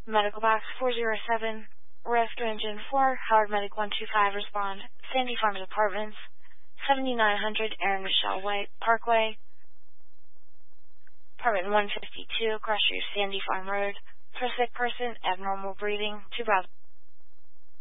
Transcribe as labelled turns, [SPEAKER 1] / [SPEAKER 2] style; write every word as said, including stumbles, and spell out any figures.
[SPEAKER 1] Medical Box four zero seven, Rescue Engine four, Howard Medic one two five, respond. Sandy Farms Apartments, seventy-nine hundred Aaron Michelle White Parkway, Apartment one fifty-two, across your Sandy Farm Road. For a sick person, abnormal breathing, two browsers.